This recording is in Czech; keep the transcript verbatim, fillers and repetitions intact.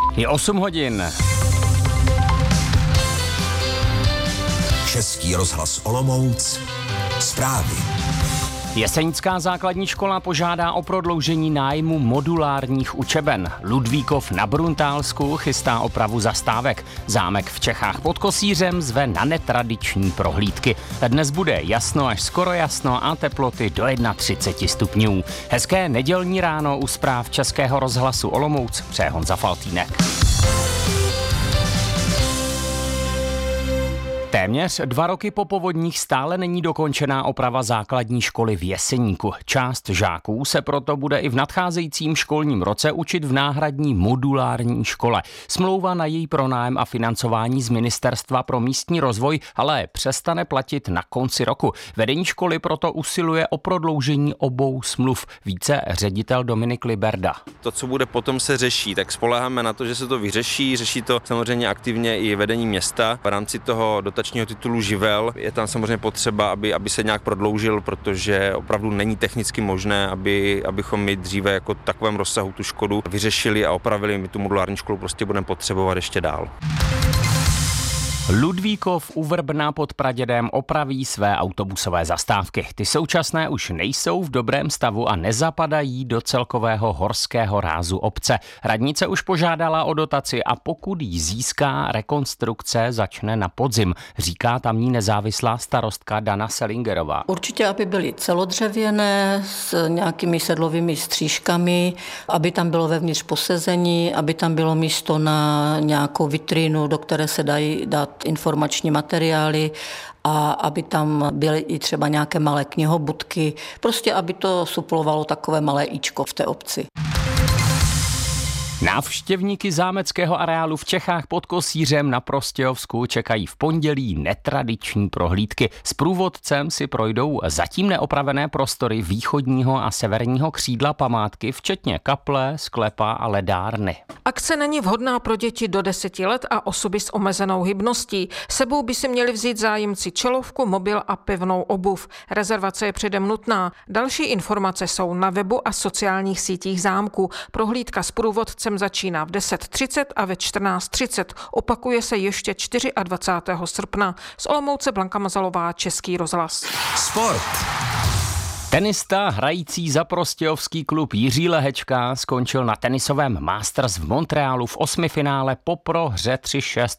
Je osm hodin. Český rozhlas Olomouc. Zprávy. Jesenická základní škola požádá o prodloužení nájmu modulárních učeben. Ludvíkov na Bruntálsku chystá opravu zastávek. Zámek v Čechách pod Kosířem zve na netradiční prohlídky. Dnes bude jasno až skoro jasno a teploty do třicet jedna stupňů. Hezké nedělní ráno u zpráv Českého rozhlasu Olomouc přeje Honza Faltýnek. Téměř dva roky po povodních stále není dokončená oprava základní školy v Jeseníku. Část žáků se proto bude i v nadcházejícím školním roce učit v náhradní modulární škole. Smlouva na její pronájem a financování z Ministerstva pro místní rozvoj ale přestane platit na konci roku. Vedení školy proto usiluje o prodloužení obou smluv. Více ředitel Dominik Liberda. To, co bude potom, se řeší, tak spoléháme na to, že se to vyřeší. Řeší to samozřejmě aktivně i vedení města. V rámci toho dotačního titulu Živel je tam samozřejmě potřeba, aby, aby se nějak prodloužil, protože opravdu není technicky možné, aby, abychom my dříve jako takovém rozsahu tu škodu vyřešili a opravili. My tu modulární školu prostě budeme potřebovat ještě dál. Ludvíkov u Vrbna pod Pradědem opraví své autobusové zastávky. Ty současné už nejsou v dobrém stavu a nezapadají do celkového horského rázu obce. Radnice už požádala o dotaci a pokud jí získá, rekonstrukce začne na podzim, říká tamní nezávislá starostka Dana Selingerová. Určitě, aby byly celodřevěné s nějakými sedlovými střížkami, aby tam bylo vevnitř posezení, aby tam bylo místo na nějakou vitrínu, do které se dají dát informační materiály a aby tam byly i třeba nějaké malé knihobudky, prostě aby to suplovalo takové malé íčko v té obci. Návštěvníky zámeckého areálu v Čechách pod Kosířem na Prostějovsku čekají v pondělí netradiční prohlídky. S průvodcem si projdou zatím neopravené prostory východního a severního křídla památky, včetně kaple, sklepa a ledárny. Akce není vhodná pro děti do deseti let a osoby s omezenou hybností. Sebou by si měli vzít zájemci čelovku, mobil a pevnou obuv. Rezervace je předem nutná. Další informace jsou na webu a sociálních sítích zámku. Prohlídka s průvodcem začíná v deset třicet a ve čtrnáct třicet. Opakuje se ještě dvacátého čtvrtého srpna. Z Olomouce Blanka Mazalová, Český rozhlas. Sport. Tenista hrající za prostějovský klub Jiří Lehečka skončil na tenisovém Masters v Montrealu v osmifinále po prohře tři šest